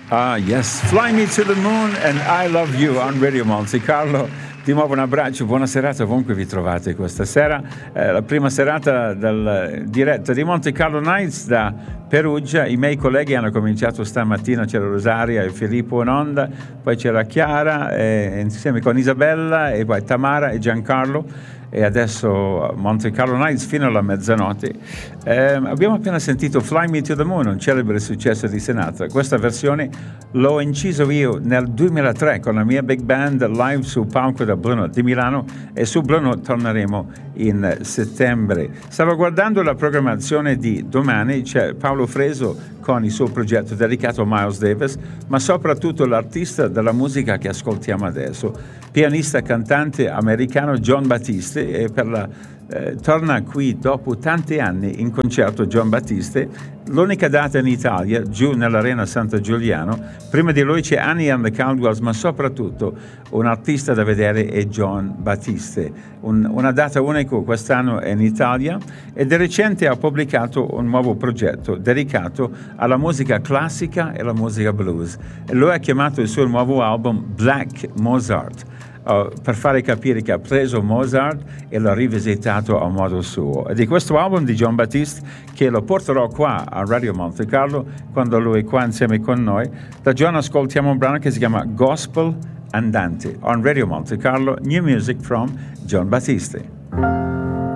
Ah, yes, Fly Me to the Moon and I Love You on Radio Monte Carlo. Di nuovo un abbraccio, buona serata ovunque vi trovate questa sera. La prima serata diretta di Monte Carlo Nights da Perugia. I miei colleghi hanno cominciato stamattina, c'era Rosaria e Filippo in onda, poi c'era Chiara insieme con Isabella e poi Tamara e Giancarlo. E adesso Monte Carlo Nights fino alla mezzanotte. Abbiamo appena sentito Fly Me to the Moon, un celebre successo di Sinatra. Questa versione l'ho inciso io nel 2003 con la mia big band live sul palco da Blue Note di Milano, e su Blue Note torneremo in settembre. Stavo guardando la programmazione di domani, c'è Paolo Freso con il suo progetto dedicato a Miles Davis, ma soprattutto l'artista della musica che ascoltiamo adesso, pianista cantante americano Jon Batiste, e torna qui dopo tanti anni in concerto Jon Batiste, l'unica data in Italia, giù nell'Arena Santa Giuliano. Prima di lui c'è Annie and the Caldwells, ma soprattutto un artista da vedere è Jon Batiste. Una data unica quest'anno in Italia, e di recente ha pubblicato un nuovo progetto dedicato alla musica classica e alla musica blues. E lui ha chiamato il suo nuovo album Black Mozart, per fare capire che ha preso Mozart e l'ha rivisitato a modo suo. E di questo album di Jon Batiste, che lo porterò qua a Radio Monte Carlo quando lui è qua insieme con noi, da Jon ascoltiamo un brano che si chiama Gospel Andante on Radio Monte Carlo, new music from Jon Batiste.